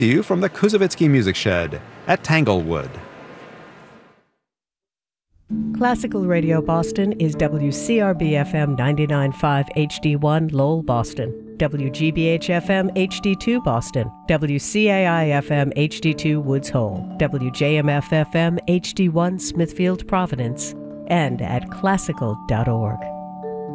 to you from the Kuzovitsky Music Shed at Tanglewood. Classical Radio Boston is WCRB-FM 99.5 HD1 Lowell, Boston, WGBH-FM HD2 Boston, WCAI-FM HD2 Woods Hole, WJMF-FM HD1 Smithfield, Providence, and at classical.org.